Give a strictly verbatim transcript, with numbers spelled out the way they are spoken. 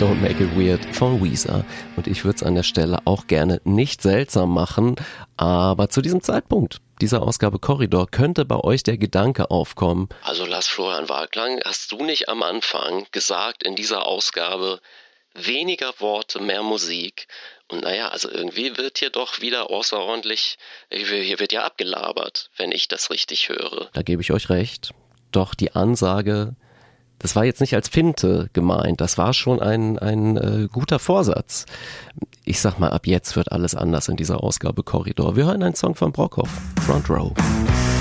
Don't Make It Weird von Weezer. Und ich würde es an der Stelle auch gerne nicht seltsam machen, aber zu diesem Zeitpunkt dieser Ausgabe Korridor könnte bei euch der Gedanke aufkommen. Also Lars Florian Waglang, hast du nicht am Anfang gesagt in dieser Ausgabe, weniger Worte, mehr Musik? Und naja, also irgendwie wird hier doch wieder außerordentlich, hier wird ja abgelabert, wenn ich das richtig höre. Da gebe ich euch recht. Doch die Ansage, das war jetzt nicht als Finte gemeint, das war schon ein, ein äh, guter Vorsatz. Ich sag mal, ab jetzt wird alles anders in dieser Ausgabe Korridor. Wir hören einen Song von Brockhoff, Front Row.